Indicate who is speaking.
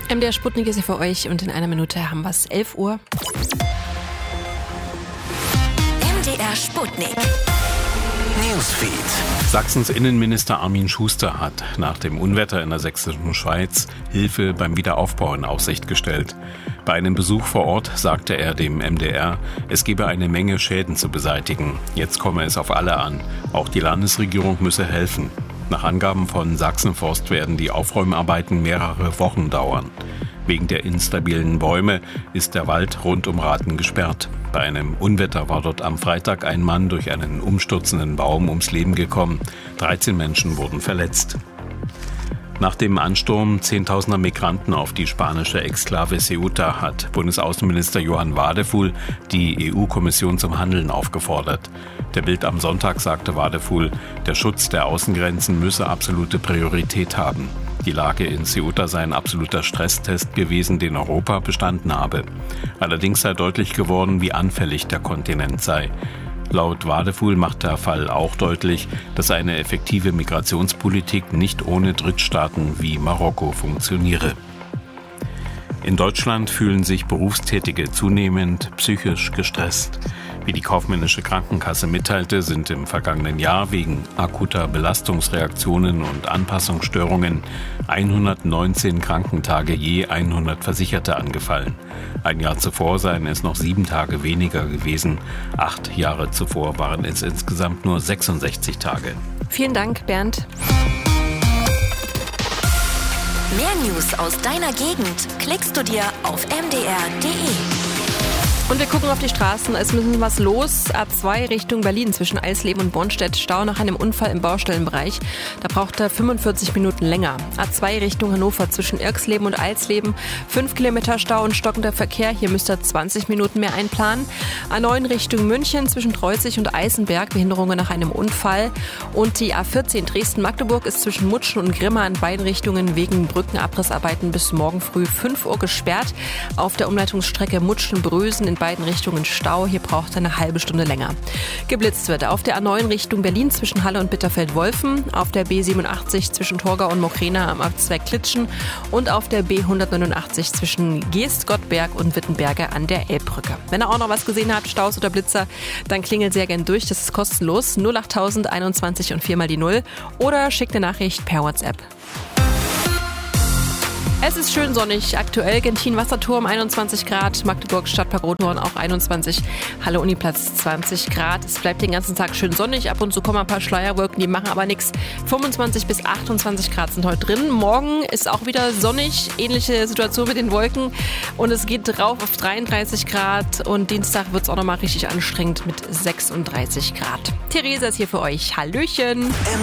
Speaker 1: MDR Sputnik ist hier für euch und in einer Minute haben wir es 11 Uhr.
Speaker 2: MDR Sputnik. Newsfeed.
Speaker 3: Sachsens Innenminister Armin Schuster hat nach dem Unwetter in der sächsischen Schweiz Hilfe beim Wiederaufbau in Aussicht gestellt. Bei einem Besuch vor Ort sagte er dem MDR, es gebe eine Menge Schäden zu beseitigen. Jetzt komme es auf alle an. Auch die Landesregierung müsse helfen. Nach Angaben von Sachsenforst werden die Aufräumarbeiten mehrere Wochen dauern. Wegen der instabilen Bäume ist der Wald rund um Rathen gesperrt. Bei einem Unwetter war dort am Freitag ein Mann durch einen umstürzenden Baum ums Leben gekommen. 13 Menschen wurden verletzt. Nach dem Ansturm zehntausender Migranten auf die spanische Exklave Ceuta hat Bundesaußenminister Johann Wadefuhl die EU-Kommission zum Handeln aufgefordert. Der Bild am Sonntag sagte Wadefuhl, der Schutz der Außengrenzen müsse absolute Priorität haben. Die Lage in Ceuta sei ein absoluter Stresstest gewesen, den Europa bestanden habe. Allerdings sei deutlich geworden, wie anfällig der Kontinent sei. Laut Wadefuhl macht der Fall auch deutlich, dass eine effektive Migrationspolitik nicht ohne Drittstaaten wie Marokko funktioniere. In Deutschland fühlen sich Berufstätige zunehmend psychisch gestresst. Wie die kaufmännische Krankenkasse mitteilte, sind im vergangenen Jahr wegen akuter Belastungsreaktionen und Anpassungsstörungen 119 Krankentage je 100 Versicherte angefallen. Ein Jahr zuvor seien es noch 7 Tage weniger gewesen. 8 Jahre zuvor waren es insgesamt nur 66 Tage.
Speaker 1: Vielen Dank, Bernd.
Speaker 2: Mehr News aus deiner Gegend klickst du dir auf mdr.de.
Speaker 1: Und wir gucken auf die Straßen. Es müssen was los. A2 Richtung Berlin zwischen Eisleben und Bornstedt. Stau nach einem Unfall im Baustellenbereich. Da braucht er 45 Minuten länger. A2 Richtung Hannover zwischen Irxleben und Alsleben. 5 Kilometer Stau und stockender Verkehr. Hier müsst ihr 20 Minuten mehr einplanen. A9 Richtung München zwischen Treuzig und Eisenberg. Behinderungen nach einem Unfall. Und die A14 Dresden-Magdeburg ist zwischen Mutschen und Grimma in beiden Richtungen wegen Brückenabrissarbeiten bis morgen früh 5 Uhr gesperrt. Auf der Umleitungsstrecke Mutschen-Brösen in beiden Richtungen Stau. Hier braucht er eine halbe Stunde länger. Geblitzt wird auf der A9 Richtung Berlin zwischen Halle und Bitterfeld-Wolfen, auf der B87 zwischen Torgau und Mochrena am Abzweig Klitschen und auf der B189 zwischen Geest-Gottberg und Wittenberge an der Elbbrücke. Wenn ihr auch noch was gesehen habt, Staus oder Blitzer, dann klingelt sehr gern durch. Das ist kostenlos. 08000 21 und 4 mal die 0 oder schickt eine Nachricht per WhatsApp. Es ist schön sonnig. Aktuell Gentin-Wasserturm 21 Grad, Magdeburg Stadtpark Rothorn auch 21, Halle Uniplatz 20 Grad. Es bleibt den ganzen Tag schön sonnig. Ab und zu kommen ein paar Schleierwolken, die machen aber nichts. 25 bis 28 Grad sind heute drin. Morgen ist auch wieder sonnig. Ähnliche Situation mit den Wolken. Und es geht rauf auf 33 Grad. Und Dienstag wird es auch nochmal richtig anstrengend mit 36 Grad. Theresa ist hier für euch. Hallöchen.